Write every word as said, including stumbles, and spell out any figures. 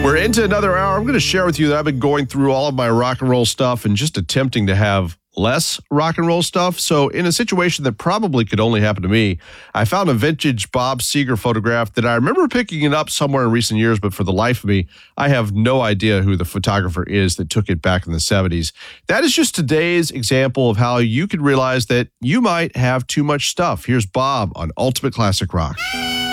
We're into another hour. I'm going to share with you that I've been going through all of my rock and roll stuff and just attempting to have less rock and roll stuff. So in a situation that probably could only happen to me, I found a vintage Bob Seger photograph that I remember picking it up somewhere in recent years, but for the life of me, I have no idea who the photographer is that took it back in the seventies. That is just today's example of how you could realize that you might have too much stuff. Here's Bob on Ultimate Classic Rock.